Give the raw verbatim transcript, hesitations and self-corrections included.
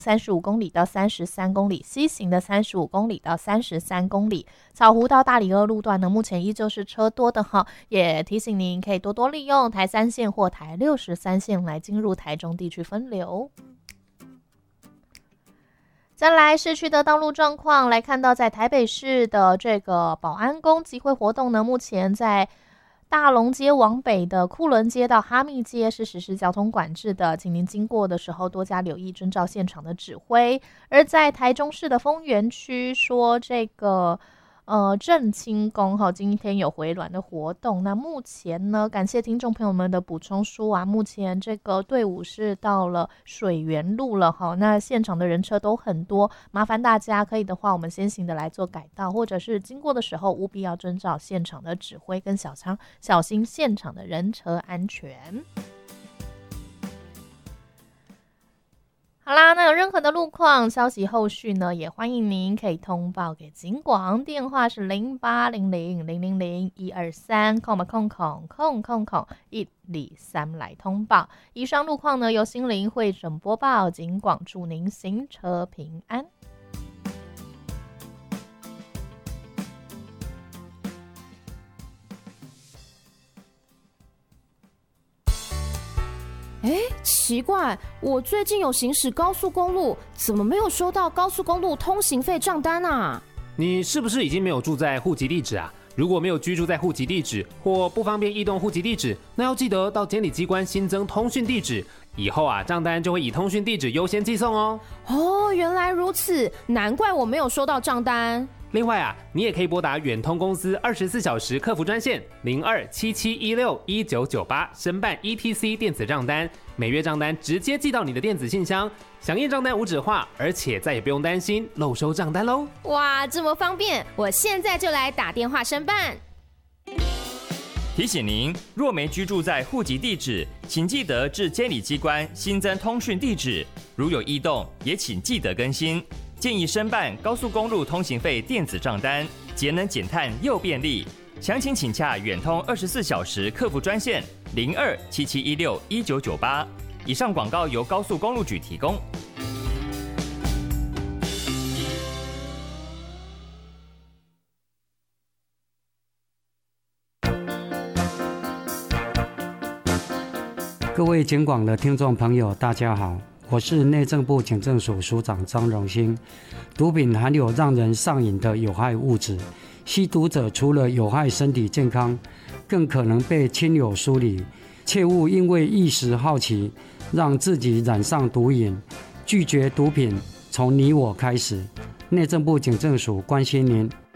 三十五公里到三十三公里，西行的三十五公里到三十三公里。草湖到大里二路段呢，目前依旧是车多的哈，也提醒您可以多多利用台三线或台六十三线来进入台中地区分流。再来市区的道路状况，来看到在台北市的这个保安宫集会活动呢，目前在大龙街往北的库伦街到哈密街是实施交通管制的，请您经过的时候多加留意，遵照现场的指挥。而在台中市的丰原区，说这个呃正清宫哈，今天有回銮的活动。那目前呢，感谢听众朋友们的补充说啊，目前这个队伍是到了水源路了哈，那现场的人车都很多，麻烦大家可以的话，我们先行的来做改道，或者是经过的时候务必要遵照现场的指挥跟小仓，小心现场的人车安全。好啦，那有任何的路况消息后续呢，也欢迎您可以通报给警广，电话是零八零零零零零一二三空空空空空空一二三来通报。以上路况呢由心灵会诊播报，警广祝您行车平安。 哎，奇怪，我最近有行驶高速公路，怎么没有收到高速公路通行费账单啊？ 你是不是已经没有住在户籍地址啊？如果没有居住在户籍地址或不方便移动户籍地址，那要记得到监理机关新增通讯地址，以后啊账单就会以通讯地址优先寄送哦。 哦，原来如此，难怪我没有收到账单。 另外啊，你也可以拨打远通公司二十四小时客服专线零二七七一六一九九八申办 E T C 电子账单，每月账单直接寄到你的电子信箱，响应账单无纸化，而且再也不用担心漏收账单喽！ 哇，这么方便，我现在就来打电话申办。 提醒您，若没居住在户籍地址，请记得至监理机关新增通讯地址，如有异动，也请记得更新。建议申办高速公路通行费电子账单，节能减碳又便利。详情请洽远通二十四小时客服专线零二七七一六一九九八。以上广告由高速公路局提供。 各位警广的听众朋友，大家好。我是内政部警政署署长张荣兴。毒品含有让人上瘾的有害物质，吸毒者除了有害身体健康，更可能被亲友疏离。切勿因为一时好奇，让自己染上毒瘾。拒绝毒品，从你我开始。内政部警政署关心您。